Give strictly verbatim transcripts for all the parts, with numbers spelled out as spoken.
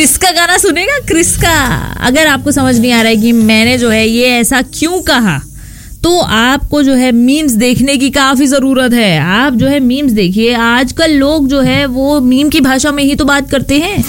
Chris का गाना सुनेगा, क्रिस का। अगर आपको समझ नहीं आ रहा है कि मैंने जो है ये ऐसा क्यों कहा, तो आपको जो है मीम्स देखने की काफी जरूरत है। आप जो है मीम्स देखिए, आजकल लोग जो है वो मीम की भाषा में ही तो बात करते हैं।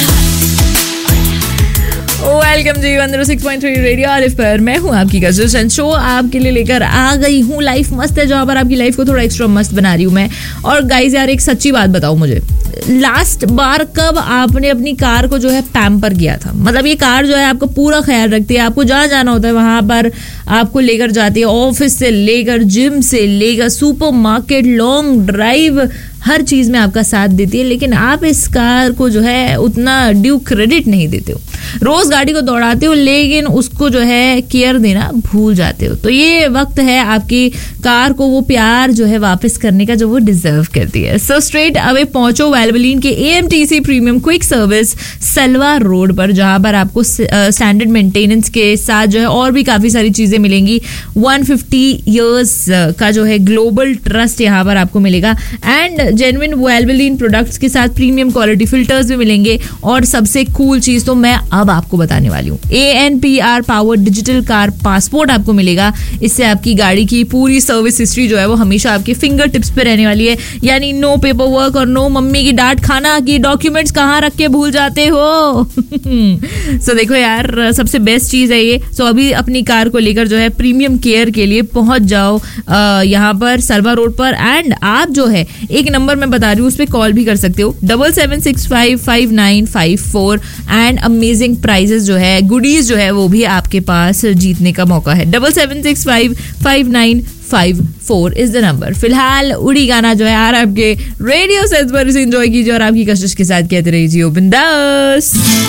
वेलकम जी one zero six point three radio Arif पर। मैं हूँ आपकी कजिन शो आपके लिए लेकर आ गई हूँ। लाइफ मस्त है, जहाँ पर आपकी लाइफ को थोड़ा एक्स्ट्रा मस्त बना रही हूँ मैं। और गाइस यार, एक सच्ची बात बताओ मुझे, लास्ट बार कब आपने अपनी कार को जो है पैम्पर किया था? मतलब ये कार जो है आपका पूरा ख्याल रखती है, आपको जहाँ जाना होता है वहां पर आपको लेकर जाती है, ऑफिस से लेकर, जिम से लेकर, सुपर मार्केट, लॉन्ग ड्राइव, हर चीज में आपका साथ देती है। लेकिन आप इस कार को जो है उतना ड्यू क्रेडिट नहीं देते हो। रोज गाड़ी को दौड़ाते हो लेकिन उसको जो है केयर देना भूल जाते हो। तो ये वक्त है आपकी कार को वो प्यार जो है वापस करने का जो वो डिजर्व करती है। सो स्ट्रेट अवे पहुंचो वेल्वलीन के एएमटीसी premium quick service salwar road पर, जहां पर आपको स्टैंडर्ड मेंटेनेंस के साथ जो है और भी काफी सारी चीजें मिलेंगी। वन फिफ्टी इयर्स का जो है ग्लोबल ट्रस्ट यहाँ पर आपको मिलेगा, एंड जेन्युइन वेल्वलीन प्रोडक्ट्स के साथ प्रीमियम क्वालिटी फिल्टर्स भी मिलेंगे। और सबसे कूल चीज तो मैं अब आपको बताने वाली हूँ, A N P R power digital car passport आपको मिलेगा। इससे आपकी गाड़ी की पूरी सर्विस हिस्ट्री जो है वो हमेशा आपके फिंगर टिप्स पे रहने वाली है। यानी नो पेपर वर्क और नो मम्मी की डांट खाना कि डॉक्यूमेंट्स कहाँ रख के भूल जाते हो। सो so, देखो यार, सबसे बेस्ट चीज है ये। सो so, अभी अपनी कार को लेकर जो है प्रीमियम केयर के लिए पहुंच जाओ यहाँ पर सलवा रोड पर। एंड आप जो है एक नंबर मैं बता रही हूँ उस पर कॉल भी कर सकते हो, double seven six five five nine five four. And amazing prices जो है, गुडीज जो है वो भी आपके पास जीतने का मौका है। Double seven six five five nine five four is the number. फिलहाल उड़ी गाना जो है आ रहा है आपके रेडियो सेट पर, इसे एंजॉय कीजिए और आपकी कशिश के साथ कहते रहिए बिंदास।